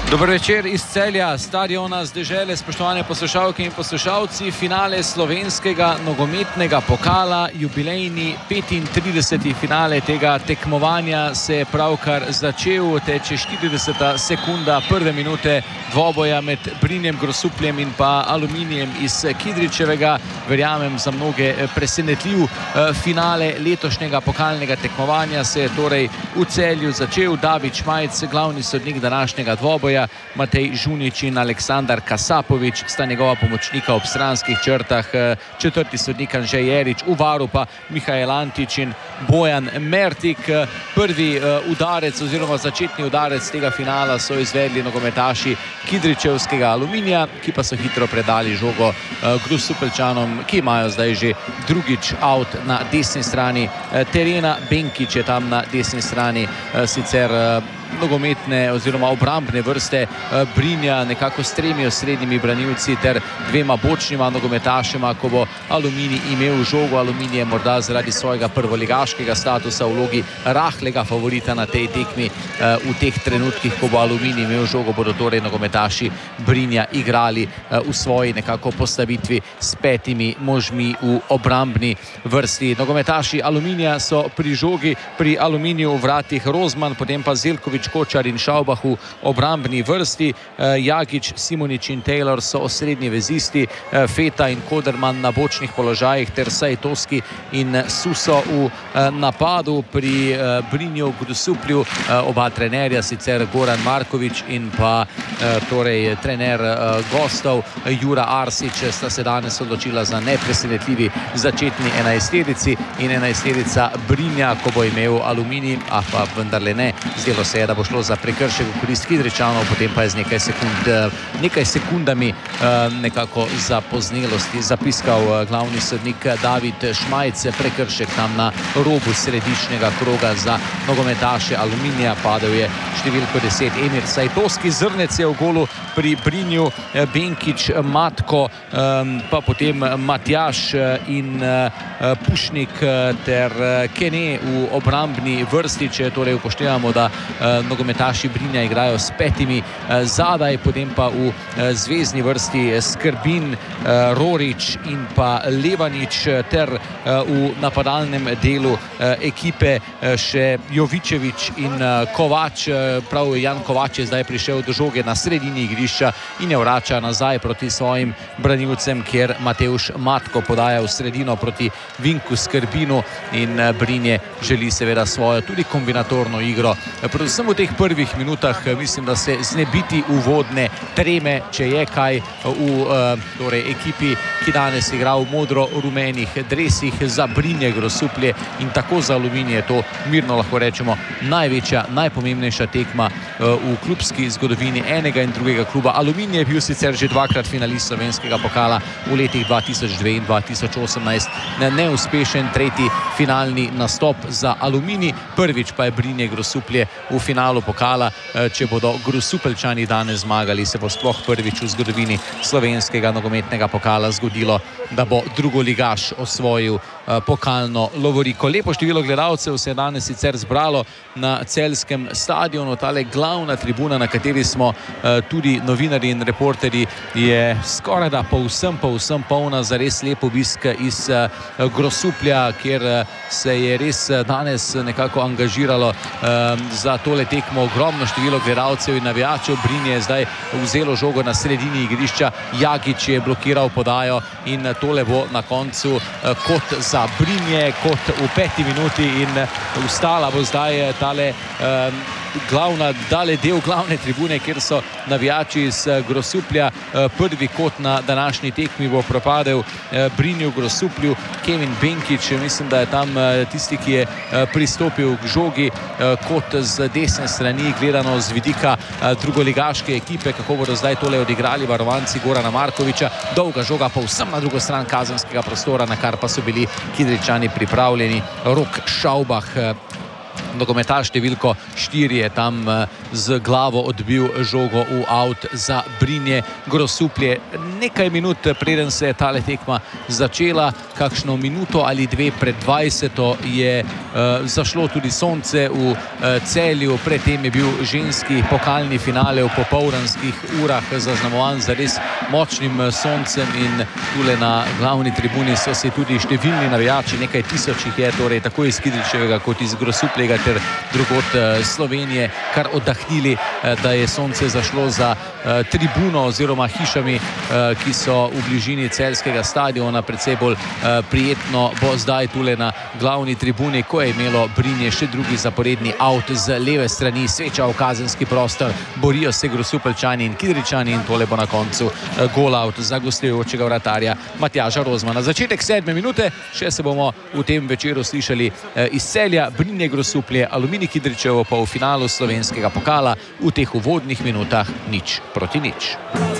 Dober večer iz Celja, stadiona z dežele, spoštovane poslušalke in poslušalci. Finale slovenskega nogometnega pokala, jubilejni 35. finale tega tekmovanja se je pravkar začel. Teče 40. sekunda prve minute dvoboja med Brinjem Grosupljem in pa Aluminijem iz Kidričevega. Verjamem, za mnoge presenetljiv finale letošnjega pokalnega tekmovanja se je torej v Celju začel. David Šmajc, glavni sodnik današnjega dvoboja, Matej Žunič in Aleksandar Kasapovič sta njegova pomočnika ob stranskih črtah, četrti sodnik Anže Jerič, v varu pa Mihajl Antič in Bojan Mertik. Prvi udarec oziroma začetni udarec tega finala so izvedli nogometaši Kidričevskega Aluminija, ki pa so hitro predali žogo Grosupeljčanom, ki imajo zdaj že drugič out na desni strani terena. Benkič je tam na desni strani, sicer nogometne oziroma obrambne vrste Brinja nekako s tremi osrednjimi branilci ter dvema bočnima nogometašema. Ko bo Aluminij imel žogo, Aluminij je morda zaradi svojega prvoligaškega statusa v vlogi rahlega favorita na tej tekmi. V teh trenutkih, ko bo Aluminij imel žogo, bodo torej nogometaši Brinja igrali v svoji nekako postavitvi s petimi možmi v obrambni vrsti. Nogometaši Aluminija so pri žogi, pri Aluminiju v vratih Rozman, potem pa Zelkovič, Kočar in Šaubah v obrambni vrsti. Jagič, Simonič in Taylor so osrednji vezisti, Feta in Koderman na bočnih položajih ter Sajtovski in Suso v napadu. Pri Brinju Grosuplju oba trenerja, sicer Goran Markovič in pa torej trener gostov Jura Arsič, sta se danes odločila za nepresenetljivi začetni enajsterici in enajsterica Brinja, ko bo imel Aluminij, pa vendarle ne. Zdelo se je, da bo šlo za prekršek v korist Kidričanov, potem pa je z nekaj sekundami nekako zapoznelosti zapiskal glavni sodnik David Šmajc. Prekršek tam na robu središčnega kroga za nogometaše Aluminija. Padel je številko 10 Emir Sajtovski. Zrnec je v golu pri Brinju, Benkič, Matko, pa potem Matjaž in Pušnik ter Kene v obrambni vrsti. Če torej upoštevamo, da nogometaši Brinja igrajo s petimi zadaj, potem pa v zvezni vrsti Skrbin, Rorič in pa Levanič ter v napadalnem delu ekipe še Jovičevič in Kovač. Prav Jan Kovač je zdaj prišel do žoge na sredini igrišča in je vrača nazaj proti svojim branilcem, kjer Matevž Matko podaja v sredino proti Vinku Skrbinu in Brinje želi seveda svojo tudi kombinatorno igro. Predvsem v teh prvih minutah mislim, da se znebiti uvodne treme, če je kaj, v torej ekipi, ki danes igra v modro-rumenih dresih. Za Brinje Grosuplje in tako za Aluminij je to, mirno lahko rečemo, največja, najpomembnejša tekma v klubski zgodovini enega in drugega kluba. Aluminij je bil sicer že dvakrat finalist slovenskega pokala v letih 2002 in 2018. Neuspešen tretji finalni nastop za Aluminij. Prvič pa je Brinje Grosuplje v finalu pokala. Če bodo Grosupeljčani danes zmagali, se bo sploh prvič v zgodovini slovenskega nogometnega pokala zgodilo, da bo drugoligaš osvojil pokalno lovoriko. Lepo število gledalcev se je danes sicer zbralo na celjskem stadionu. Tale glavna tribuna, na kateri smo tudi novinarji in reporterji, je skoraj da povsem polna. Za res lep obisk iz Grosuplja, kjer se je res danes nekako angažiralo za tole tekmo ogromno število gledalcev in navijačev. Brinje je zdaj vzelo žogo na sredini igrišča, Jagič je blokiral podajo in tole bo na koncu kot za Brinje, kot v 5. minuti in ustala bo zdaj tale del glavne tribune, kjer so navijači iz Grosuplja. Prvi kot na današnji tekmi bo propadel Brinju Grosuplju. Kevin Benkič, mislim, da je tam tisti, ki je pristopil k žogi kot z desne strani, gledano z vidika drugoligaške ekipe. Kako bodo zdaj tole odigrali varovanci Gorana Markoviča? Dolga žoga povsem na drugo stran kazenskega prostora, na kar pa so bili Kidričani pripravljeni. Rok Šaubah, nogometaš številko 4, je tam z glavo odbil žogo v out za Brinje Grosuplje. Nekaj minut preden se je tale tekma začela, kakšno minuto ali dve pred 20. je zašlo tudi sonce v Celju. Predtem je bil ženski pokalni finale v popoldanskih urah zaznamovan za res močnim soncem in tule na glavni tribuni so se tudi številni navijači, nekaj tisoč jih je, torej tako iz Kidričevega kot iz Grosuplega ter drugod Slovenije, kar oddahnili, da je sonce zašlo za tribuno oziroma hišami, ki so v bližini celjskega stadiona. Predvsej bolj prijetno bo zdaj tule na glavni tribuni, ko je imelo Brinje še drugi zaporedni out z leve strani, sveča v kazenski prostor, borijo se Grosupeljčani in Kidričani in tole bo na koncu gol out za gostujočega vratarja Matjaža Rozmana. Začetek 7. minute, še se bomo v tem večeru slišali iz Celja. Brinje Grosuplje, Aluminij Kidričevo pa v finalu slovenskega pokala v teh uvodnih minutah 0:0.